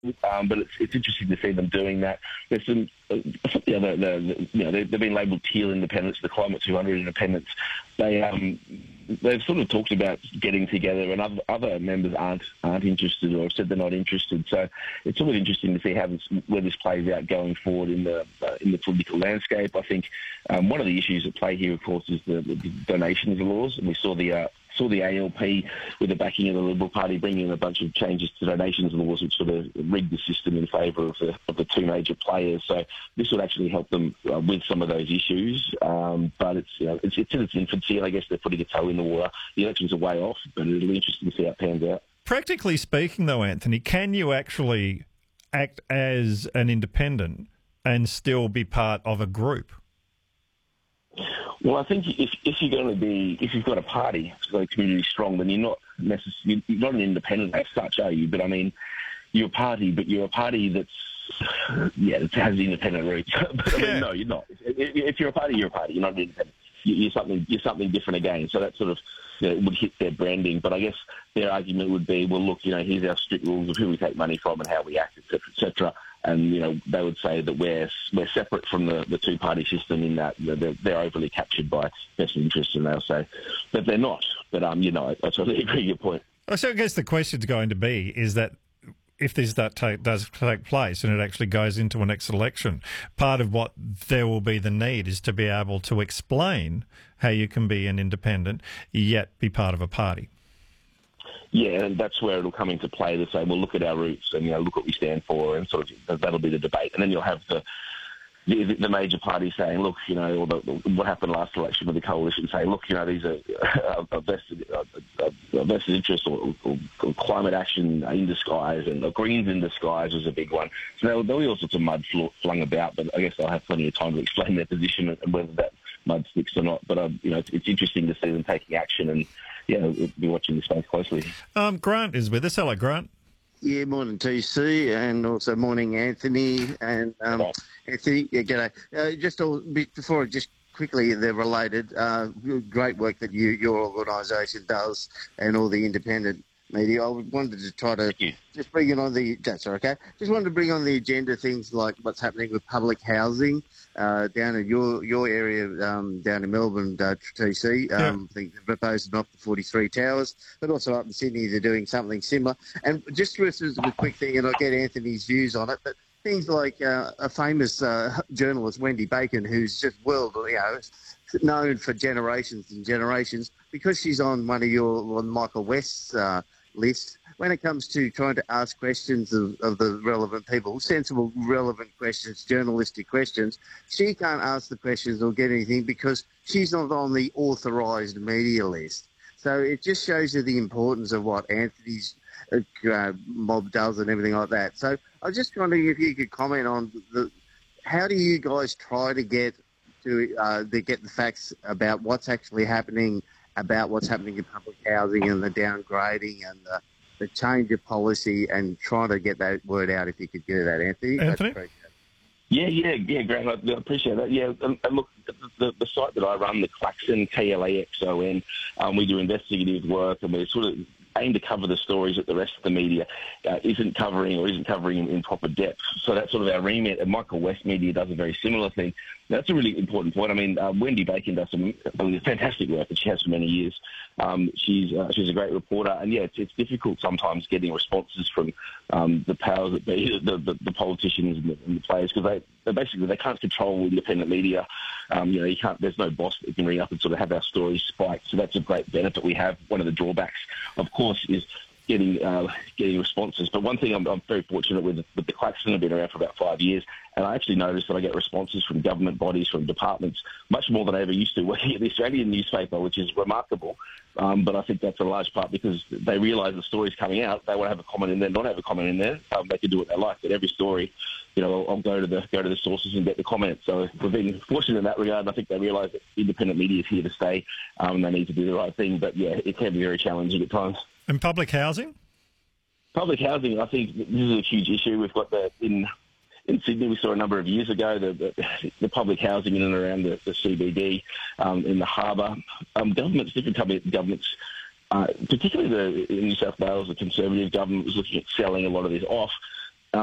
but it's interesting to see them doing that. There's some they've been labelled teal independents, the Climate 200 independents. They've sort of talked about getting together, and other members aren't interested or have said they're not interested. So it's sort of interesting to see where this plays out going forward in the political landscape. I think one of the issues at play here, of course, is the donations laws, and we saw the ALP, with the backing of the Liberal Party, bringing in a bunch of changes to donations laws, which sort of rigged the system in favour of the two major players. So this would actually help them with some of those issues. But it's in its infancy, and I guess they're putting a toe in the water. The elections are way off, but it'll be interesting to see how it pans out. Practically speaking, though, Anthony, can you actually act as an independent and still be part of a group? Well, I think if you've got a party that's community strong, then you're not necessarily an independent as such, are you? But I mean, you're a party, but you're a party that has independent roots. But I mean, no, you're not. If you're a party, you're a party. You're not an independent. You're something different again. So that sort of would hit their branding. But I guess their argument would be, well, look, here's our strict rules of who we take money from and how we act, etc., etc. And they would say that we're separate from the two-party system in that they're overly captured by vested interests, and they'll say that they're not. But I totally agree with your point. So I guess the question's going to be is that if this does take place and it actually goes into a next election, part of what there will be the need is to be able to explain how you can be an independent yet be part of a party. Yeah, and that's where it'll come into play to say, well, look at our roots and look what we stand for, and sort of that'll be the debate. And then you'll have the major parties saying, look, or what happened last election with the coalition, saying, look, these are vested interests or climate action in disguise, and Greens in disguise was a big one. So there'll be all sorts of mud flung about, but I guess they'll have plenty of time to explain their position and whether that mud sticks or not. But it's interesting to see them taking action, and we'll be watching this space closely. Grant is with us. Hello, Grant. Yeah, morning TC, and also morning Anthony. And Anthony, g'day. Just quickly, they're related. Great work that your organisation does, and all the independent media. I wanted to try to just bring it on that's okay. Just wanted to bring on the agenda things like what's happening with public housing down in your area, down in Melbourne, TC. I think they're proposed to knock the 43 towers, but also up in Sydney they're doing something similar. And just as a quick thing, and I'll get Anthony's views on it, but things like a famous journalist, Wendy Bacon, who's just known for generations and generations, because she's on on Michael West's list. When it comes to trying to ask questions of the relevant people, sensible, relevant questions, journalistic questions, she can't ask the questions or get anything because she's not on the authorised media list. So it just shows you the importance of what Anthony's mob does and everything like that. So I was just wondering if you could comment on how do you guys try to get the facts about what's actually happening, about what's happening in public housing and the downgrading and the change of policy, and trying to get that word out, if you could do that, Anthony. Yeah, Grant, I appreciate that. Yeah, and look, the site that I run, the Klaxon, KLAXON, we do investigative work, and we're sort of aim to cover the stories that the rest of the media isn't covering in proper depth. So that's sort of our remit. And Michael West Media does a very similar thing. That's a really important point. I mean, Wendy Bacon does some fantastic work that she has for many years. She's a great reporter, and it's difficult sometimes getting responses from the powers that be, the politicians and the players, because they can't control independent media. You can't. There's no boss that can ring up and sort of have our stories spiked. So that's a great benefit we have. One of the drawbacks, of course, is getting responses. But one thing I'm very fortunate with the Klaxon, have been around for about 5 years, and I actually noticed that I get responses from government bodies, from departments, much more than I ever used to working at the Australian newspaper, which is remarkable. But I think that's a large part because they realise the story's coming out. They want to have a comment in there, not have a comment in there. They can do what they like, but every story, I'll go to the sources and get the comments. So we've been fortunate in that regard, and I think they realise that independent media is here to stay, and they need to do the right thing. But it can be very challenging at times. And public housing? Public housing, I think this is a huge issue. We've got in Sydney, we saw a number of years ago the public housing in and around the CBD, in the harbour. Different governments, particularly in New South Wales, the Conservative government was looking at selling a lot of this off.